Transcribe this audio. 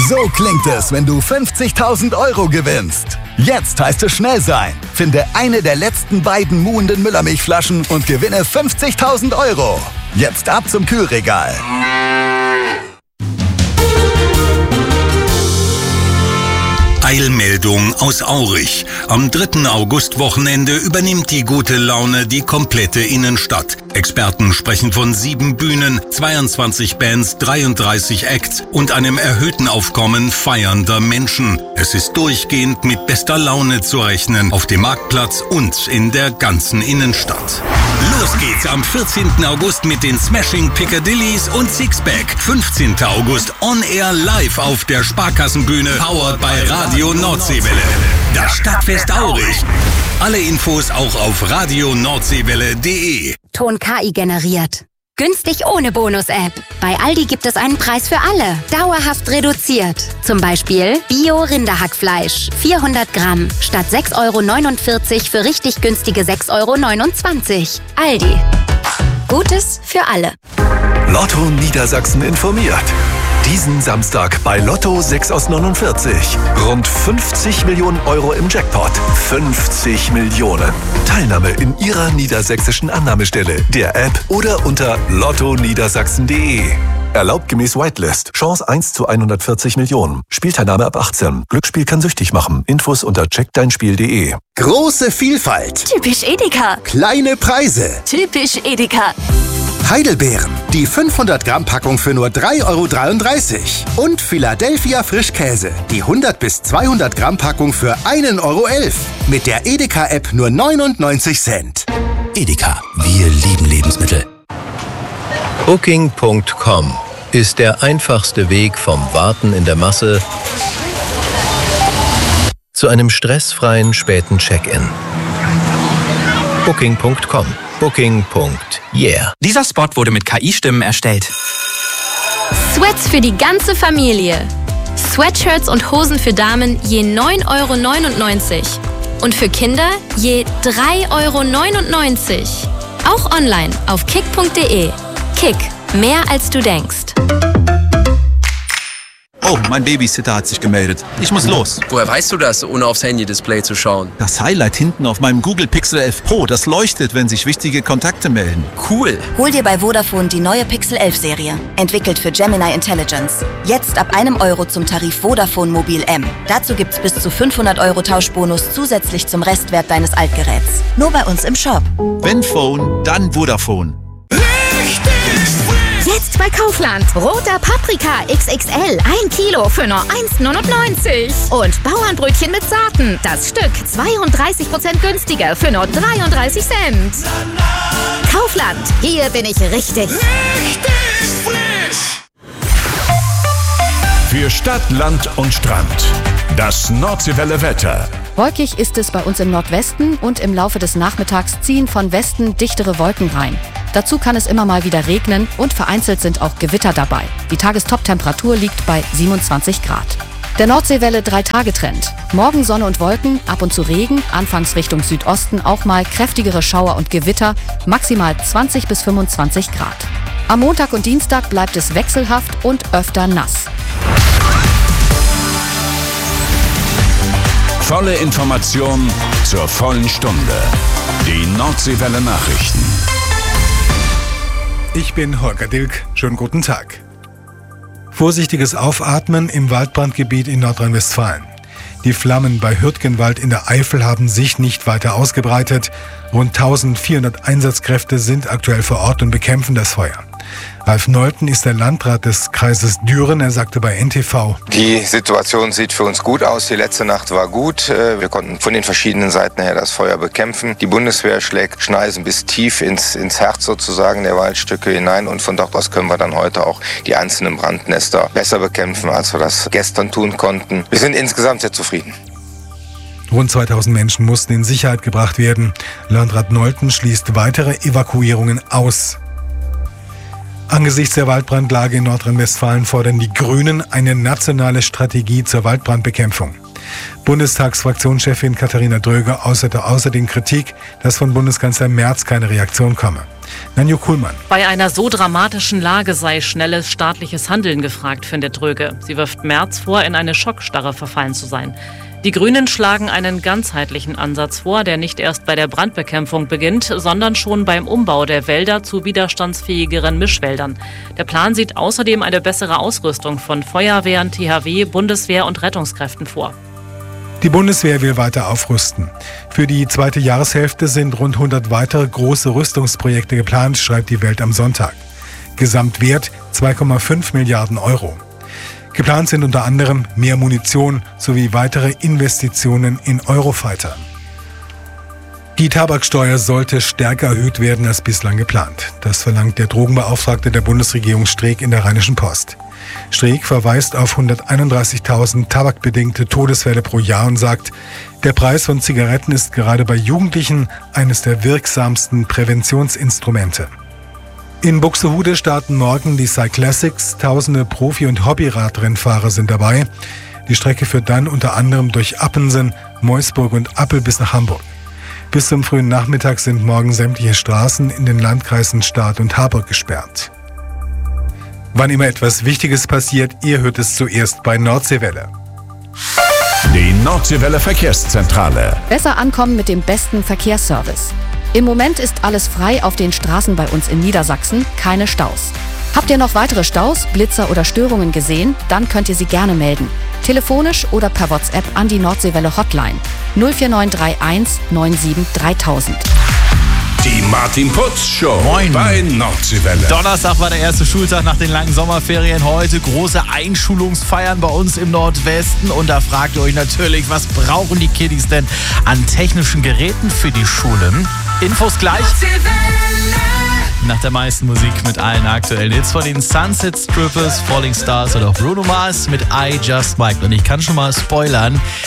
So klingt es, wenn du 50.000 Euro gewinnst. Jetzt heißt es schnell sein. Finde eine der letzten beiden muhenden Müllermilchflaschen und gewinne 50.000 Euro. Jetzt ab zum Kühlregal. Eilmeldung aus Aurich. Am 3. August-Wochenende übernimmt die gute Laune die komplette Innenstadt. Experten sprechen von 7 Bühnen, 22 Bands, 33 Acts und einem erhöhten Aufkommen feiernder Menschen. Es ist durchgehend mit bester Laune zu rechnen auf dem Marktplatz und in der ganzen Innenstadt. Los geht's am 14. August mit den Smashing Piccadillys und Sixpack. 15. August On Air live auf der Sparkassenbühne, powered by Radio Nordseewelle. Das Stadtfest Aurich. Alle Infos auch auf radioNordseewelle.de. Ton KI generiert. Günstig ohne Bonus-App. Bei Aldi gibt es einen Preis für alle. Dauerhaft reduziert. Zum Beispiel Bio-Rinderhackfleisch. 400 Gramm. Statt 6,49 € für richtig günstige 6,29 €. Aldi. Gutes für alle. Lotto Niedersachsen informiert. Diesen Samstag bei Lotto 6 aus 49. Rund 50 Millionen Euro im Jackpot. 50 Millionen. Teilnahme in Ihrer niedersächsischen Annahmestelle, der App oder unter lottoniedersachsen.de. Erlaubt gemäß Whitelist. Chance 1 zu 140 Millionen. Spielteilnahme ab 18. Glücksspiel kann süchtig machen. Infos unter checkdeinspiel.de. Große Vielfalt. Typisch Edeka. Kleine Preise. Typisch Edeka. Heidelbeeren. Die 500 Gramm Packung für nur 3,33 €. Und Philadelphia Frischkäse. Die 100 bis 200 Gramm Packung für 1,11 €. Mit der Edeka-App nur 99 Cent. Edeka. Wir lieben Lebensmittel. Booking.com ist der einfachste Weg vom Warten in der Masse zu einem stressfreien späten Check-in. Booking.com. Booking.yeah. Dieser Spot wurde mit KI-Stimmen erstellt. Sweats für die ganze Familie. Sweatshirts und Hosen für Damen je 9,99 € und für Kinder je 3,99 €. Auch online auf kick.de. Kick, mehr als du denkst. Oh, mein Babysitter hat sich gemeldet. Ich muss los. Woher weißt du das, ohne aufs Handy-Display zu schauen? Das Highlight hinten auf meinem Google Pixel 11 Pro, das leuchtet, wenn sich wichtige Kontakte melden. Cool. Hol dir bei Vodafone die neue Pixel 11-Serie. Entwickelt für Gemini Intelligence. Jetzt ab 1 € zum Tarif Vodafone Mobil M. Dazu gibt's bis zu 500 € Tauschbonus zusätzlich zum Restwert deines Altgeräts. Nur bei uns im Shop. Wenn Phone, dann Vodafone. Jetzt bei Kaufland. Roter Paprika XXL. 1 Kilo für nur 1,99 €. Und Bauernbrötchen mit Saaten. Das Stück 32% günstiger für nur 33 Cent. Kaufland. Hier bin ich richtig. Richtig frisch. Für Stadt, Land und Strand. Das Nordseewelle Wetter. Wolkig ist es bei uns im Nordwesten und im Laufe des Nachmittags ziehen von Westen dichtere Wolken rein. Dazu kann es immer mal wieder regnen und vereinzelt sind auch Gewitter dabei. Die Tagestop-Temperatur liegt bei 27 Grad. Der Nordseewelle 3-Tage-Trend. Morgen Sonne und Wolken, ab und zu Regen, anfangs Richtung Südosten auch mal kräftigere Schauer und Gewitter, maximal 20 bis 25 Grad. Am Montag und Dienstag bleibt es wechselhaft und öfter nass. Volle Information zur vollen Stunde. Die Nordseewelle Nachrichten. Ich bin Holger Dilk. Schönen guten Tag. Vorsichtiges Aufatmen im Waldbrandgebiet in Nordrhein-Westfalen. Die Flammen bei Hürtgenwald in der Eifel haben sich nicht weiter ausgebreitet. Rund 1400 Einsatzkräfte sind aktuell vor Ort und bekämpfen das Feuer. Ralf Nolten ist der Landrat des Kreises Düren. Er sagte bei NTV: Die Situation sieht für uns gut aus. Die letzte Nacht war gut. Wir konnten von den verschiedenen Seiten her das Feuer bekämpfen. Die Bundeswehr schlägt Schneisen bis tief ins Herz sozusagen der Waldstücke hinein. Und von dort aus können wir dann heute auch die einzelnen Brandnester besser bekämpfen, als wir das gestern tun konnten. Wir sind insgesamt sehr zufrieden. Rund 2000 Menschen mussten in Sicherheit gebracht werden. Landrat Nolten schließt weitere Evakuierungen aus. Angesichts der Waldbrandlage in Nordrhein-Westfalen fordern die Grünen eine nationale Strategie zur Waldbrandbekämpfung. Bundestagsfraktionschefin Katharina Dröge äußerte außerdem Kritik, dass von Bundeskanzler Merz keine Reaktion komme. Nanju Kuhlmann. Bei einer so dramatischen Lage sei schnelles staatliches Handeln gefragt, findet Dröge. Sie wirft Merz vor, in eine Schockstarre verfallen zu sein. Die Grünen schlagen einen ganzheitlichen Ansatz vor, der nicht erst bei der Brandbekämpfung beginnt, sondern schon beim Umbau der Wälder zu widerstandsfähigeren Mischwäldern. Der Plan sieht außerdem eine bessere Ausrüstung von Feuerwehren, THW, Bundeswehr und Rettungskräften vor. Die Bundeswehr will weiter aufrüsten. Für die zweite Jahreshälfte sind rund 100 weitere große Rüstungsprojekte geplant, schreibt die Welt am Sonntag. Gesamtwert 2,5 Milliarden Euro. Geplant sind unter anderem mehr Munition sowie weitere Investitionen in Eurofighter. Die Tabaksteuer sollte stärker erhöht werden als bislang geplant. Das verlangt der Drogenbeauftragte der Bundesregierung Streeck in der Rheinischen Post. Streeck verweist auf 131.000 tabakbedingte Todesfälle pro Jahr und sagt, der Preis von Zigaretten ist gerade bei Jugendlichen eines der wirksamsten Präventionsinstrumente. In Buxtehude starten morgen die Cyclassics. Tausende Profi- und Hobbyradrennfahrer sind dabei. Die Strecke führt dann unter anderem durch Appensen, Meusburg und Appel bis nach Hamburg. Bis zum frühen Nachmittag sind morgen sämtliche Straßen in den Landkreisen Stad und Harburg gesperrt. Wann immer etwas Wichtiges passiert, ihr hört es zuerst bei Nordseewelle. Die Nordseewelle Verkehrszentrale. Besser ankommen mit dem besten Verkehrsservice. Im Moment ist alles frei auf den Straßen bei uns in Niedersachsen, keine Staus. Habt ihr noch weitere Staus, Blitzer oder Störungen gesehen? Dann könnt ihr sie gerne melden. Telefonisch oder per WhatsApp an die Nordseewelle Hotline 04931 97 3000. Die Martin Putz Show. Moin. Bei Nordseewelle. Donnerstag war der erste Schultag nach den langen Sommerferien. Heute große Einschulungsfeiern bei uns im Nordwesten. Und da fragt ihr euch natürlich, was brauchen die Kiddies denn an technischen Geräten für die Schulen? Infos gleich. Nach der meisten Musik mit allen aktuellen Hits von den Sunset Strippers, Falling Stars oder auch Bruno Mars mit I Just Might. Und ich kann schon mal spoilern,